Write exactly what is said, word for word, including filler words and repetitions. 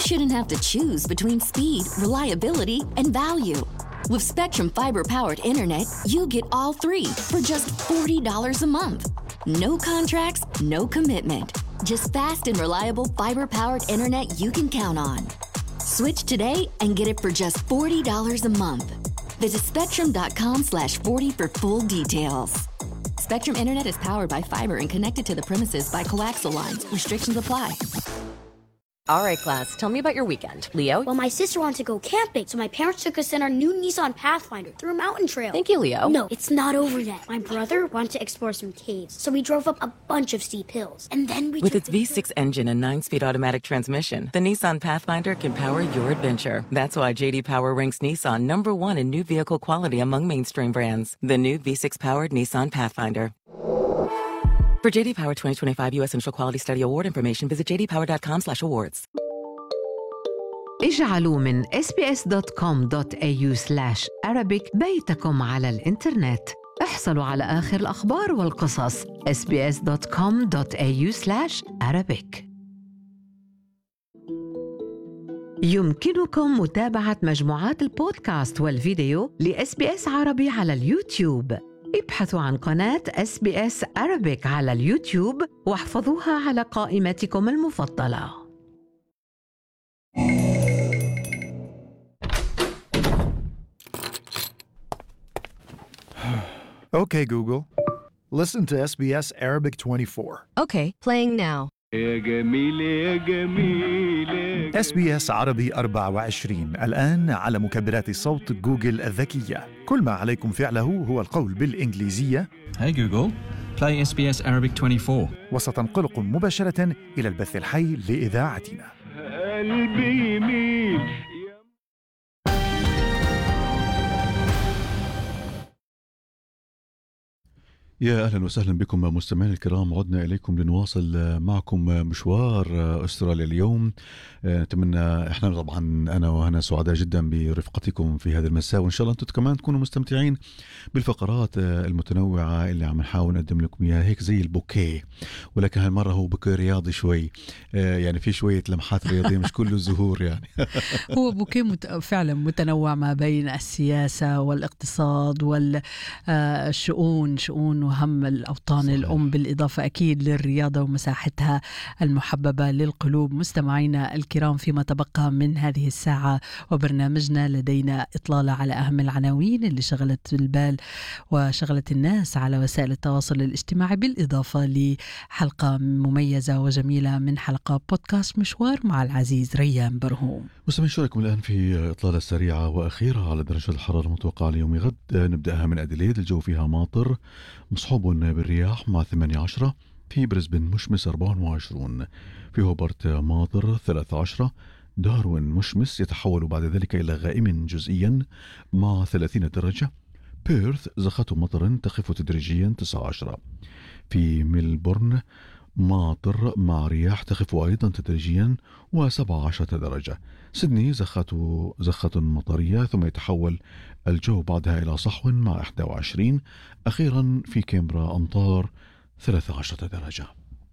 shouldn't have to choose between speed, reliability, and value. With Spectrum fiber-powered internet, you get all three for just forty dollars a month. No contracts, no commitment. Just fast and reliable fiber-powered internet you can count on. Switch today and get it for just forty dollars a month. Visit spectrum.com slash 40 for full details. Spectrum Internet is powered by fiber and connected to the premises by coaxial lines. Restrictions apply. All right, class, tell me about your weekend. Leo? Well, my sister wanted to go camping, so my parents took us in our new Nissan Pathfinder through a mountain trail. Thank you, Leo. No, it's not over yet. My brother wanted to explore some caves, so we drove up a bunch of steep hills. And then we With took its the V six engine and nine-speed automatic transmission, the Nissan Pathfinder can power your adventure. That's why J D Power ranks Nissan number one in new vehicle quality among mainstream brands. The new V six-powered Nissan Pathfinder. For J D Power twenty twenty-five U S Initial Quality Study Award information, visit j d power dot com slash awards. اجعلوا من اس بي اس دوت كوم دوت إيه يو سلاش أرابيك بيتكم على الإنترنت. احصلوا على آخر الأخبار والقصص. اس بي اس دوت كوم دوت إيه يو سلاش أرابيك. يمكنكم متابعة مجموعات البودكاست والفيديو لإس بي إس عربي على اليوتيوب. ابحثوا عن قناة إس بي إس Arabic على اليوتيوب واحفظوها على قائمتكم المفضلة. Okay, Google. Listen to S B S Arabic twenty-four. Okay, playing now. إس بي إس عربي أربعة وعشرين الآن على مكبرات صوت جوجل الذكية. كل ما عليكم فعله هو القول بالإنجليزية Hey Google, play S B S Arabic twenty-four. وستنقلكم مباشرة إلى البث الحي لإذاعتنا. قلبي يميل. يا أهلا وسهلا بكم مستمعين الكرام. عدنا إليكم لنواصل معكم مشوار أستراليا اليوم. نتمنى إحنا طبعا أنا وهنا سعداء جدا برفقتكم في هذا المساء، وإن شاء الله أنتم كمان تكونوا مستمتعين بالفقرات المتنوعة اللي عم نحاول نقدم لكم إياها، هيك زي البوكيه، ولكن هالمرة هو بوكيه رياضي شوي، يعني في شوية لمحات رياضية مش كله زهور يعني. هو بوكيه مت... فعلا متنوع ما بين السياسة والاقتصاد والشؤون شؤون وهم الأوطان صحيح. الأم، بالإضافة أكيد للرياضة ومساحتها المحببة للقلوب. مستمعينا الكرام، فيما تبقى من هذه الساعة وبرنامجنا لدينا إطلالة على أهم العناوين اللي شغلت البال وشغلت الناس على وسائل التواصل الاجتماعي، بالإضافة لحلقة مميزة وجميلة من حلقة بودكاست مشوار مع العزيز ريان برهوم. مستمعين شو رايكم الآن في إطلالة سريعة وأخيرة على درجة الحرارة المتوقعة ليوم غد. نبدأها من أديليد، الجو فيها ماطر مصحوب بالرياح مع ثمانية عشر. في بريسبن مشمس أربعة وعشرين. في هوبرت ماطر ثلاثة عشر. داروين مشمس يتحول بعد ذلك إلى غائم جزئيا مع ثلاثين درجة. بيرث زخات مطر تخف تدريجيا تسعة عشر. في ميلبورن ماطر مع رياح تخف أيضا تدريجيا وسبعة عشر درجة. سيدني زخات زخة مطرية ثم يتحول الجو بعدها إلى صحو مع إحدى وعشرين. أخيرا في كامبرا أمطار ثلاثة عشر درجة.